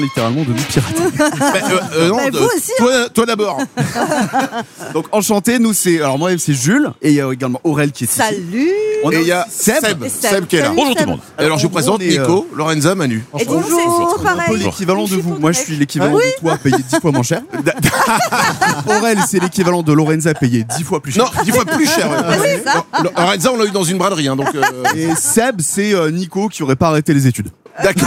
littéralement de nous pirater. Non, vous aussi, toi d'abord. Donc enchanté, nous c'est alors moi c'est Jules et il y a également Aurel qui est ici. Salut. On a Et il y a Seb. Seb qui est là. Salut, Bonjour tout Seb. le monde. Alors je vous présente on est, Nico, Lorenza, Manu. Et donc c'est On est un peu pareil. l'équivalent de vous. Moi je suis l'équivalent Oui. de toi payé 10 fois moins cher. Aurel c'est l'équivalent de Lorenza payé 10 fois plus cher. Non, 10 fois plus cher. c'est ça. Lorenza, on l'a eu dans une braderie, hein, donc. Et Seb c'est Nico qui aurait pas arrêté les études. D'accord.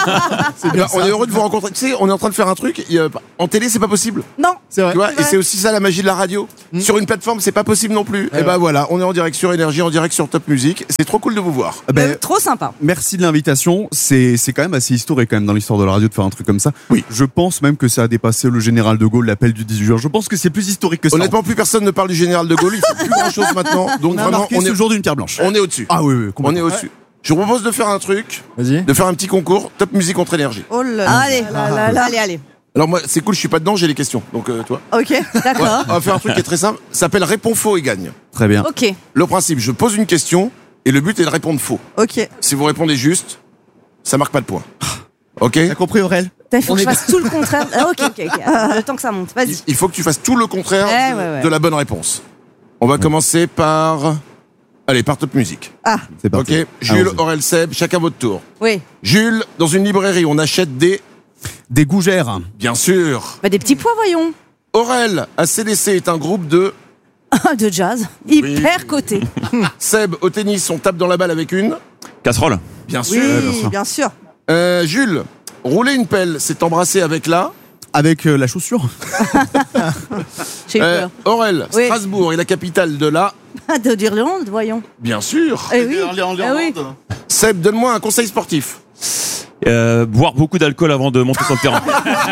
On est heureux de vous rencontrer. Tu sais, on est en train de faire un truc. En télé, c'est pas possible. Non. C'est vrai. Tu vois, et c'est aussi ça la magie de la radio. Sur une plateforme, c'est pas possible non plus. Et ben voilà, on est en direct sur Énergie, en direct sur Top Music. C'est trop cool de vous voir. Trop sympa. Merci de l'invitation. C'est quand même assez historique quand même dans l'histoire de la radio de faire un truc comme ça. Oui. Je pense même que ça a dépassé le général de Gaulle, l'appel du 18 juin. Je pense que c'est plus historique que ça. Honnêtement, plus personne ne parle du général de Gaulle. Il fait plus grand chose maintenant. Donc on a vraiment, marqué ce jour d'une pierre blanche. on est au-dessus. Ah oui, oui, On est complètement. au-dessus. Je vous propose de faire un truc, Vas-y. de faire un petit concours Top Music contre Énergie. Oh là là. Allez. Alors moi, c'est cool, je suis pas dedans, j'ai les questions. Donc toi. Ok, d'accord. On va faire un truc qui est très simple. Ça s'appelle Réponds faux et gagne. Très bien. Ok, Le principe, je pose une question et le but est de répondre faux. ok. Si vous répondez juste, ça marque pas de points. Ok. T'as compris Aurel? Il faut que je fasse tout le contraire. Ah, ok. Le temps que ça monte, vas-y. Il faut que tu fasses tout le contraire Ouais. de la bonne réponse. On va commencer par... Allez, par Top Music. Ah, C'est parti. Ok. Jules, Allons-y. Aurel, Seb, chacun votre tour. oui. Jules, dans une librairie, on achète des... Des gougères. Bien sûr. Bah, des petits pois, voyons. Aurel, ACDC est un groupe de... De jazz. Hyper coté. Seb, au tennis, on tape dans la balle avec une... Casserole. Bien Oui, sûr. bien sûr. Jules, rouler une pelle, c'est embrasser avec la... Avec la chaussure. J'ai eu peur. Aurel, Oui. Strasbourg est la capitale de la... De d'Irlande, voyons. Bien sûr. Eh oui. Eh oui. Seb, donne-moi un conseil sportif. Boire beaucoup d'alcool avant de monter sur le terrain.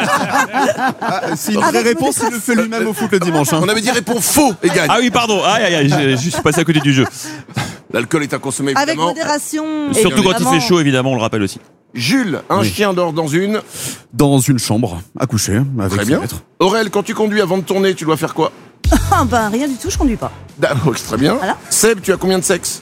C'est une vraie Avec réponse, il le fait lui-même au foot le dimanche. Hein. On avait dit réponds faux et gagne. Ah oui, pardon. Aïe, je suis passé à côté du jeu. L'alcool est à consommer Avec évidemment. modération. Surtout quand il Évidemment. fait chaud, évidemment, on le rappelle aussi. Jules, un chien dort dans une... Dans une chambre, à coucher, avec Très ses bien. maîtres. Aurel, quand tu conduis avant de tourner, tu dois faire quoi? Ah, ben, rien du tout, je conduis pas. Très bien. Voilà. Seb, tu as combien de sexe?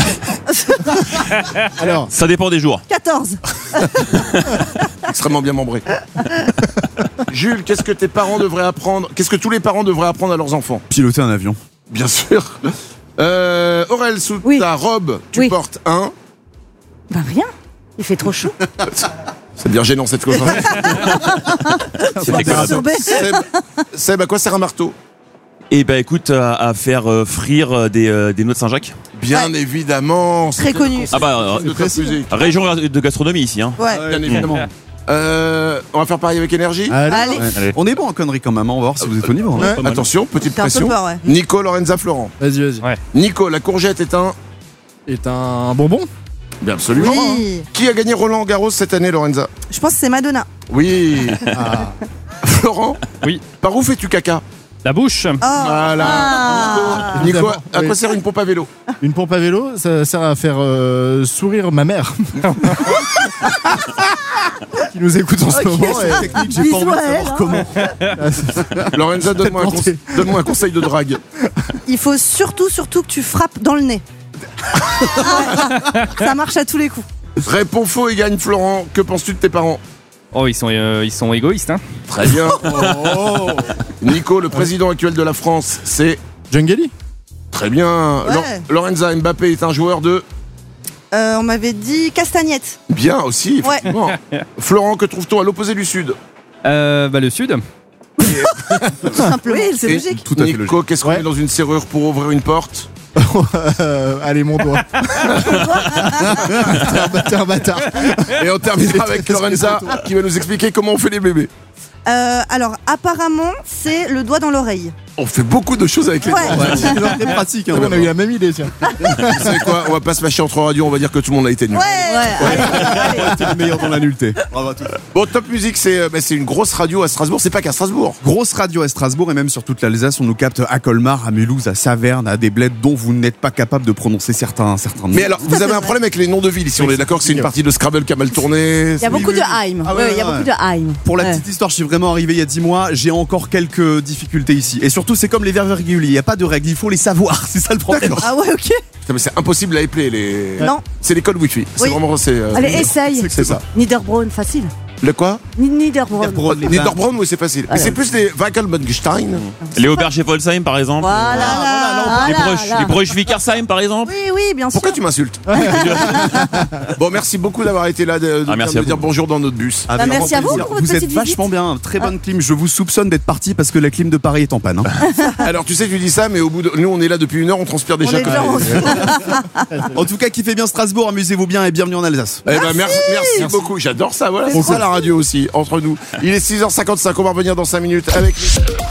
Alors, Ça dépend des jours. 14. Extrêmement bien membré. Jules, qu'est-ce que tes parents devraient apprendre? Qu'est-ce que tous les parents devraient apprendre à leurs enfants? Piloter un avion. Bien sûr. Aurel, sous Oui. ta robe, tu Oui. portes un... Ben, rien. Il fait trop chaud. C'est bien gênant cette chose. C'est dégueulasse. Absorbé. Seb, à quoi sert un marteau? Et bah écoute, à faire frire des noix de Saint-Jacques. Bien évidemment. Très c'est connu. Ah bah, de Top Music. région de gastronomie ici. Hein. Ouais. Bien évidemment. On va faire pareil avec Énergie. Allez. Allez. On est bon en conneries quand même, on va voir si vous êtes au niveau. hein. Ouais. Attention, petite J'ai un peu pression. peur, ouais. Nico, Lorenza, Florent. vas-y. Ouais. Nico, la courgette est un... Est un bonbon. Bien absolument. Oui. Qui a gagné Roland Garros cette année, Lorenza? Je pense que c'est Madonna. Oui. Florent? Oui. Par où fais-tu caca? La bouche. Oh. Voilà. Ah. Nico, Évidemment, à quoi oui. sert une pompe à vélo? Une pompe à vélo, ça sert à faire sourire ma mère. Qui nous écoute en ce moment. C'est technique, j'ai pas envie de Bisous à elle, savoir hein. comment. Lorenza, donne-moi un conseil de drague. Il faut surtout que tu frappes dans le nez. Ça marche à tous les coups. Réponds faux et gagne Florent. Que penses-tu de tes parents? Oh, ils sont égoïstes, hein. Très bien. Nico, le président actuel de la France, c'est... Jungeli. Très bien. Ouais. Lorenza, Mbappé est un joueur de... On m'avait dit castagnette. Bien aussi, Ouais. effectivement. Florent, que trouve-t-on à l'opposé du Sud? Le sud. Tout simplement. Oui, c'est Et logique. Tout à fait Nico, qu'est-ce qu'on Ouais. met dans une serrure pour ouvrir une porte? Allez, mon doigt. T'es un bâtard. Et on terminera avec Lorenza qui va nous expliquer comment on fait les bébés. Alors, apparemment, c'est le doigt dans l'oreille. On fait beaucoup de choses avec les Ouais. doigts. C'est très pratique. hein, On a eu vraiment. la même idée, tiens. Vous savez quoi? On va pas se fâcher entre radios, on va dire que tout le monde a été nul. T'es le meilleur dans la nullité. Bravo à tous. Bon, Top Music, c'est une grosse radio à Strasbourg. C'est pas qu'à Strasbourg. Grosse radio à Strasbourg et même sur toute l'Alsace, on nous capte à Colmar, à Mulhouse, à Saverne, à des bleds dont vous n'êtes pas capable de prononcer certains noms. Mais alors, vous avez un problème avec les noms de villes ici. On est d'accord que c'est une partie de Scrabble qui a mal tourné. Il y a beaucoup de Heim. Ah ouais, Il y a ouais. beaucoup de Heim. Pour la Ouais. petite histoire, je suis vraiment arrivé il y a 10 mois, j'ai encore quelques difficultés ici. Et surtout, c'est comme les verbes virgules, il n'y a pas de règles, il faut les savoir, c'est ça le problème. D'accord. Ah ouais, ok. Putain, mais c'est impossible à épeler les. Non. C'est les codes Wi-Fi. C'est Oui. vraiment. Allez, essaye. C'est ça. Niederbronn, facile. Le quoi? Niederbronn. Niederbronn, oui, c'est facile. Mais c'est plus les Wackelmanstein. Les Auberge-Wolfsheim, par exemple. Les Bruch-Wickersheim, par exemple. Oui, bien sûr. Pourquoi tu m'insultes? Bon, merci beaucoup d'avoir été là, de merci me dire bonjour dans notre bus. Avec merci grand à vous plaisir. pour votre Vous êtes petite vachement bien, très bonne clim. Je vous soupçonne d'être parti parce que la clim de Paris est en panne. Alors, tu sais, tu dis ça, mais au bout de. Nous, on est là depuis 1 heure, on transpire déjà. On est bien En tout cas, kiffez bien Strasbourg, amusez-vous bien et bienvenue en Alsace. Eh ben, merci beaucoup. J'adore ça. Voilà, c'est ça la radio aussi, entre nous. Il est 6h55. On va revenir dans 5 minutes avec.